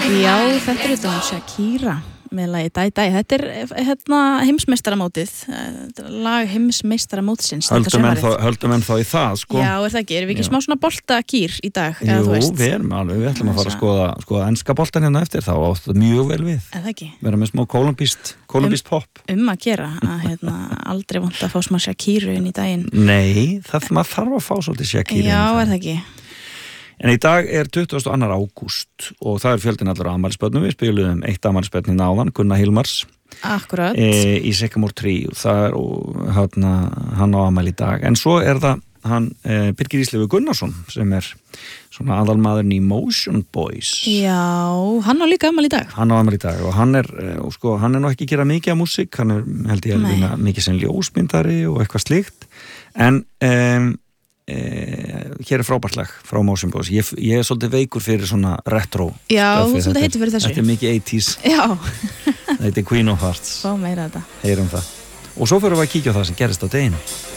Já, þetta þetta Shakira með lagi Dæ Dæ. Þetta heimsmeistaramótið, lag heimsmeistaramótsins. Höldum enn þá í það, sko. Já, það ekki? Erum við ekki smá svona boltakýr í dag? Jú, við erum alveg, við ætlum að fara að skoða enska boltan hérna eftir, þá áttu mjög vel við. Það ekki? Vera með smá kólumbískt pop. Að gera, að aldrei vant að fá smá Shakiru inn í daginn. Nei, maður þarf að fá svolítið Shakiru. Já, það ekki? En í dag 22. ágúst og það fjöldin allra afmælisbörnum. Við spiluðum eitt afmælisbörn í náðan, Gunnar Hilmars. Akkurat. Í Sycamore Tree og það hann á afmæli í dag. En svo það hann Birgir Ísleifur Gunnarsson sem svona aðalmaðurinn í Motion Boys. Já, hann á líka afmæli í dag. Hann á afmæli í dag og hann nú ekki að gera mikið af músík, hann held ég mikið sem ljósmyndari og eitthvað slíkt. En hér frábært lag frá Motion Boys. Ég svolítið veikur fyrir svona retro. Já, svolítið heitir fyrir þessu. Þetta mikið 80s. Já. Þetta Queen of Hearts. Fá meira þetta. Heyrum það. Og svo fyrir við að kíkja á það sem gerist á deginum.